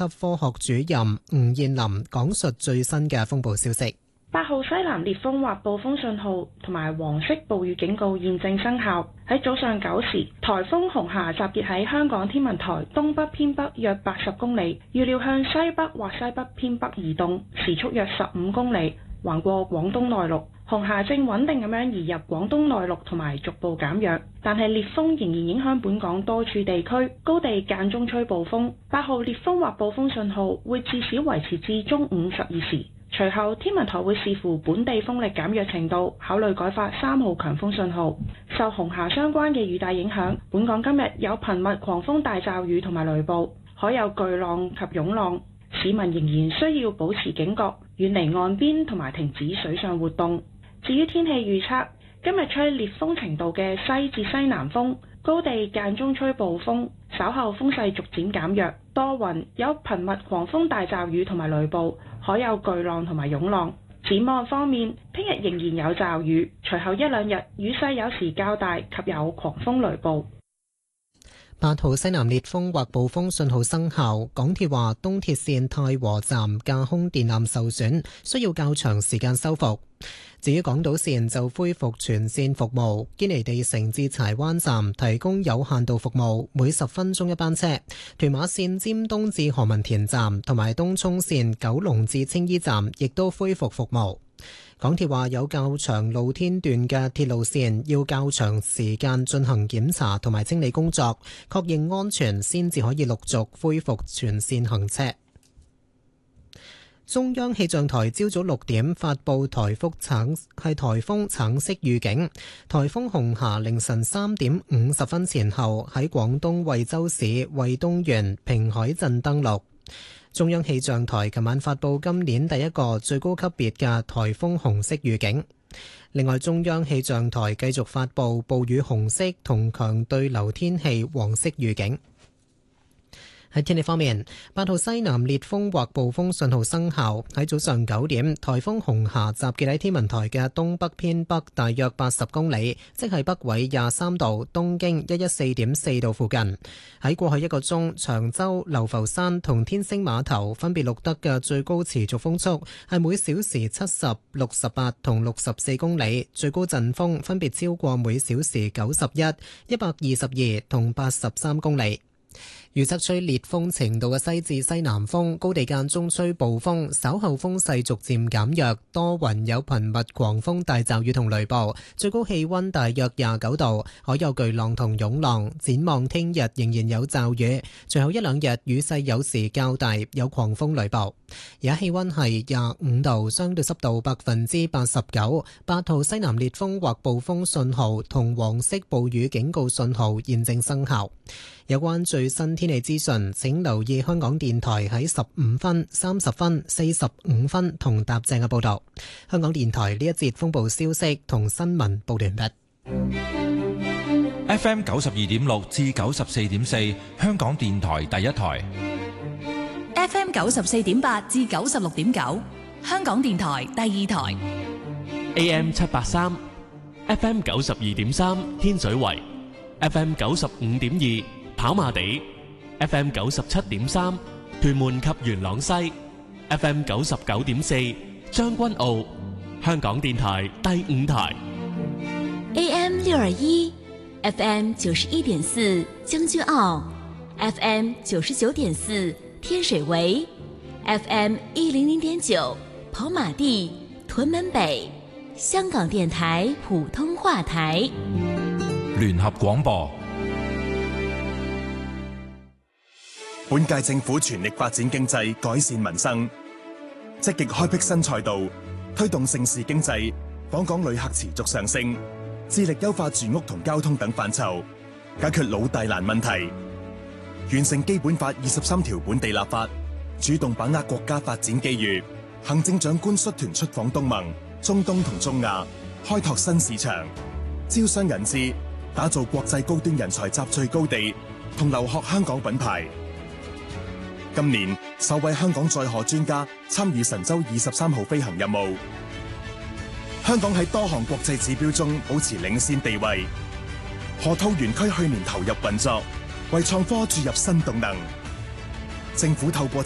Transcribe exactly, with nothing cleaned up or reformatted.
級科學主任吳燕林講述最新嘅風暴消息。 八號西南烈風或暴風信號同埋黃色暴雨警告現正生效。喺早上九時，颱風紅霞集結喺香港天文台東北偏北約八十公里，預料向西北或西北偏北移動，時速約十五公里，橫過廣東內陸。紅霞正穩定咁樣移入廣東內陸同埋逐步減弱，但係烈風仍然影響本港多處地區，高地間中吹暴風。八號烈風或暴風信號會至少維持至中午十二時。隨後，天文台會視乎本地風力減弱程度，考慮改發三號強風信號。受紅霞相關嘅雨帶影響，本港今日有頻密狂風大驟雨同埋雷暴，海有巨浪及湧浪，市民仍然需要保持警覺，遠離岸邊同埋停止水上活動。至於天氣預測，今日吹烈風程度嘅西至西南風，高地間中吹暴風，稍後風勢逐漸減弱，多雲，有頻密狂風大驟雨同埋雷暴，海有巨浪同埋湧浪。展望方面，聽日仍然有驟雨，隨後一兩日雨勢有時較大及有狂風雷暴。 八號西南烈風或暴風信號生效，港鐵話東鐵線太和站架空電纜受損，需要較長時間修復。至於港島線就恢復全線服務，堅尼地城至柴灣站提供有限度服務，每十分鐘一班車。屯馬線尖東至何文田站同埋東涌線九龍至青衣站亦都恢復服務。港鐵話有較長露天段嘅鐵路線要較長時間進行檢查同埋清理工作，確認安全先至可以陸續恢復全線行車。中央氣象台朝早六點發布颱風橙係颱風橙色預警，颱風紅霞凌晨三點五十分前後喺廣東惠州市惠東縣平海鎮登陸。中央氣象台琴晚發布今年第一個最高級別嘅颱風紅色預警。另外，中央氣象台繼續發布暴雨紅色同強對流天氣黃色預警。喺天氣方面，八號西南烈風或暴風信號生效。喺早上九點，颱風紅霞集結喺天文台嘅東北偏北大約八十公里，即係北緯廿三度、東經一一四點四度附近。喺過去一個鐘，長洲、流浮山同天星碼頭分別錄得嘅最高持續風速係每小時七十、六十八同六十四公里，最高陣風分別超過每小時九十一、一百二十二同八十三公里。預測吹烈風程度嘅西至西南風，高地間中吹暴風，稍後風勢逐漸減弱，多雲有頻密狂風大驟雨同雷暴，最高氣溫大約廿九度，海有巨浪同湧浪。展望聽日仍然有驟雨，隨後一兩日雨勢有時較大，有狂風雷暴。而家氣溫係廿五度，相對濕度百分之八十九。八號西南烈風或暴風信號同黃色暴雨警告信號現正生效。有關最新天氣資訊，請留意香港電台喺十五分、三十分、四十五分同踏正嘅報道。香港電台呢一節風暴消息同新聞報完畢。 F M 九十二點六至九十四點四，香港電台第一台。 F M 九十四點八至九十六點九，香港電台第二台。 A M 七八三，F M 九十二點三，天水圍 ，F M 九十五點二。跑馬地 F M 九十七點三，屯門及元朗西 F M 九十九點四，將軍澳，香港電台第五台 A M 六二一 F M 九十一點四，將軍澳 F M 九十九點四，天水圍 F M 一零零點九，跑馬地屯門北，香港電台普通話台聯合廣播。 本屆政府全力發展經濟，改善民生，積極開闢新賽道，推動盛事經濟，訪港旅客持續上升，致力優化住屋同交通等範疇，解決老大難問題，完成基本法二十三條本地立法，主動把握國家發展機遇。行政長官率團出訪東盟、中東同中亞，開拓新市場，招商引資，打造國際高端人才集聚高地，同留學香港品牌。今年首位香港載荷專家參與神舟二十三號飛行任務，香港喺多項國際指標中保持領先地位。河套園區去年投入運作，為創科注入新動能。政府透過